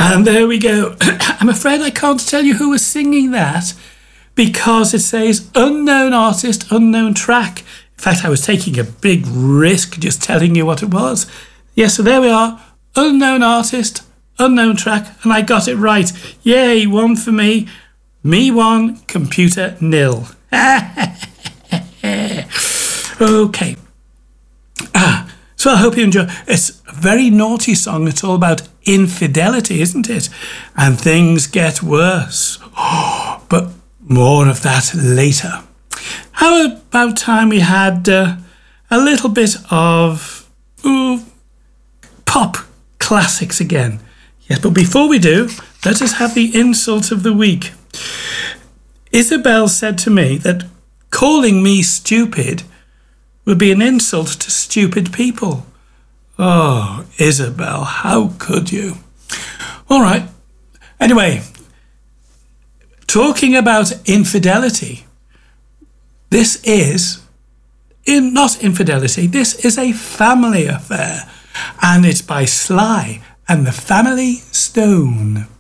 And there we go. I'm afraid I can't tell you who was singing that because it says unknown artist, unknown track. In fact, I was taking a big risk just telling you what it was. Yes, so there we are. Unknown artist, unknown track, and I got it right. Yay, one for me. Me one, computer nil. Okay. So I hope you enjoy. It's a very naughty song. It's all about infidelity, isn't it? And things get worse. But more of that later. How about time we had a little bit of pop classics again? Yes, but before we do, let us have the insult of the week. Isabel said to me that calling me stupid would be an insult to stupid people. Oh, Isabel, how could you? All right. Anyway, talking about infidelity, this is not infidelity. This is a family affair, and it's by Sly and the Family Stone.